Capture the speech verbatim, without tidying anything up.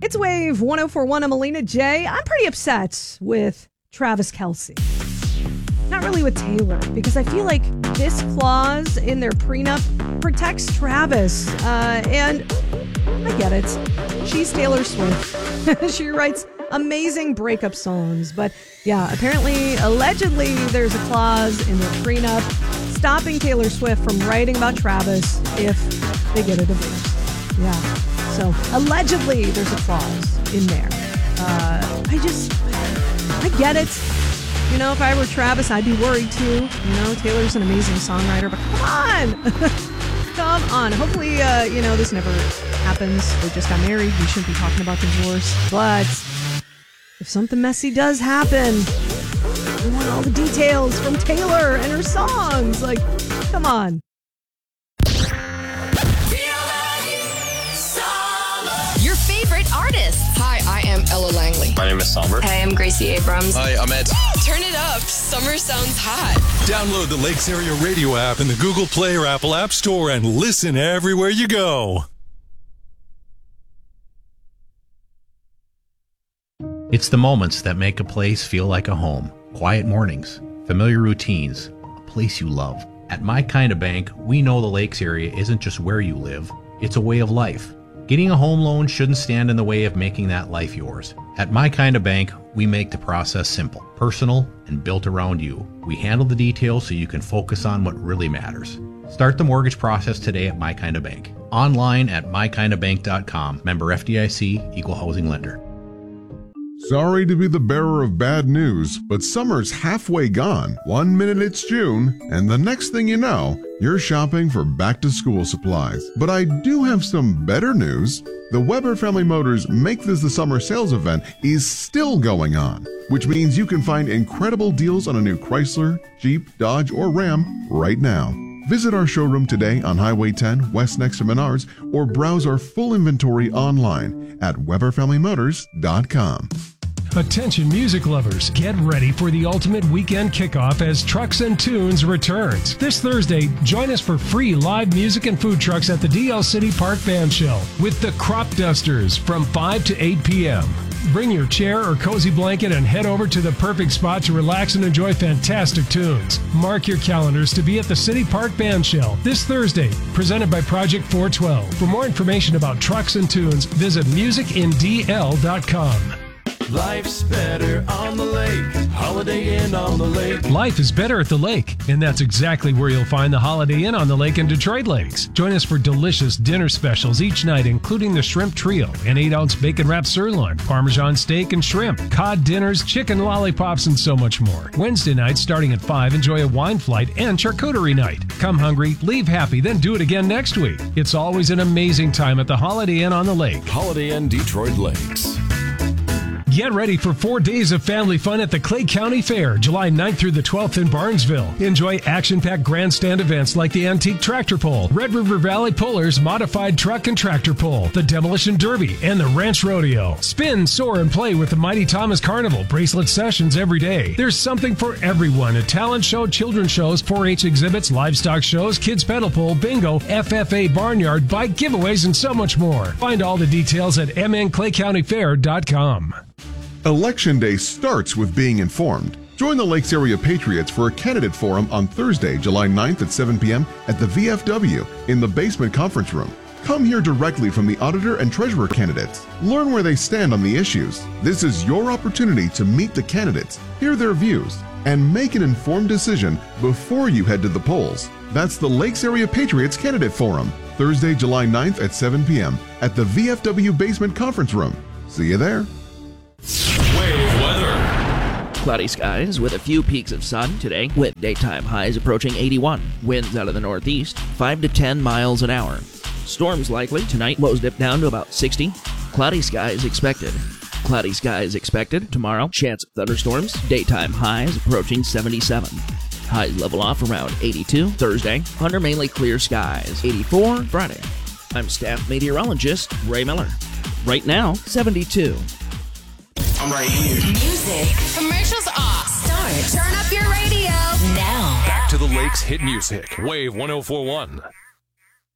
It's Wave one oh four point one. I'm Melina J. I'm pretty upset with Travis Kelce. Not really with Taylor, because I feel like this clause in their prenup protects Travis. Uh, and I get it. She's Taylor Swift. She writes amazing breakup songs. But yeah, apparently, allegedly, there's a clause in their prenup stopping Taylor Swift from writing about Travis if they get a divorce. Yeah. So allegedly, there's a clause in there. Uh, I just, I get it. You know, if I were Travis, I'd be worried too. You know, Taylor's an amazing songwriter, but come on. Come on. Hopefully, uh, you know, this never happens. They just got married. We shouldn't be talking about divorce. But if something messy does happen, we want all the details from Taylor and her songs. Like, come on. Your favorite artists. Hi, I am Ella Langley. My name is Somber. Hey, I'm Gracie Abrams. Hi, I'm Ed. Turn it up. Summer sounds hot. Download the Lakes Area Radio app in the Google Play or Apple App Store and listen everywhere you go. It's the moments that make a place feel like a home. Quiet mornings, familiar routines, a place you love. At My Kind of Bank, we know the Lakes area isn't just where you live, it's a way of life. Getting a home loan shouldn't stand in the way of making that life yours. At My Kind of Bank, we make the process simple, personal, and built around you. We handle the details so you can focus on what really matters. Start the mortgage process today at My Kind of Bank. Online at my kind of bank dot com. Member F D I C, Equal Housing Lender. Sorry to be the bearer of bad news, but summer's halfway gone. One minute it's June, and the next thing you know, you're shopping for back-to-school supplies. But I do have some better news. The Weber Family Motors Make This the Summer sales event is still going on, which means you can find incredible deals on a new Chrysler, Jeep, Dodge, or Ram right now. Visit our showroom today on Highway ten, west next to Menards, or browse our full inventory online at weber family motors dot com. Attention music lovers, get ready for the ultimate weekend kickoff as Trucks and Tunes returns. This Thursday, join us for free live music and food trucks at the D L City Park Band Shell with the Crop Dusters from five to eight p.m. Bring your chair or cozy blanket and head over to the perfect spot to relax and enjoy fantastic tunes. Mark your calendars to be at the City Park Band Shell this Thursday, presented by Project four twelve. For more information about Trucks and Tunes, visit music in d l dot com. Life's better on the lake. Holiday Inn on the Lake. Life is better at the lake, and that's exactly where you'll find the Holiday Inn on the Lake in Detroit Lakes. Join us for delicious dinner specials each night, including the Shrimp Trio, an eight ounce bacon-wrapped sirloin, Parmesan steak and shrimp, cod dinners, chicken lollipops, and so much more. Wednesday night, starting at five, enjoy a wine flight and charcuterie night. Come hungry, leave happy, then do it again next week. It's always an amazing time at the Holiday Inn on the Lake. Holiday Inn Detroit Lakes. Get ready for four days of family fun at the Clay County Fair, July ninth through the twelfth in Barnesville. Enjoy action-packed grandstand events like the Antique Tractor Pull, Red River Valley Pullers, Modified Truck and Tractor Pull, the Demolition Derby, and the Ranch Rodeo. Spin, soar, and play with the Mighty Thomas Carnival bracelet sessions every day. There's something for everyone. A talent show, children's shows, four H exhibits, livestock shows, kids pedal pull, bingo, F F A barnyard, bike giveaways, and so much more. Find all the details at m n clay county fair dot com. Election Day starts with being informed. Join the Lakes Area Patriots for a candidate forum on Thursday, July ninth at seven p.m. at the V F W in the basement conference room. Come hear directly from the auditor and treasurer candidates. Learn where they stand on the issues. This is your opportunity to meet the candidates, hear their views, and make an informed decision before you head to the polls. That's the Lakes Area Patriots Candidate Forum, Thursday, July ninth at seven p.m. at the V F W basement conference room. See you there. Wave weather. Cloudy skies with a few peaks of sun today, with daytime highs approaching eighty-one. Winds out of the northeast, five to ten miles an hour. Storms likely tonight, lows dip down to about sixty. Cloudy skies expected. Cloudy skies expected tomorrow. Chance of thunderstorms, daytime highs approaching seventy-seven. Highs level off around eighty-two Thursday, under mainly clear skies. eighty-four Friday. I'm staff meteorologist Ray Miller. Right now, seventy-two. I'm right here. Music. Commercials off. Start. Turn up your radio now. Back to the Lakes hit music. Wave one oh four point one.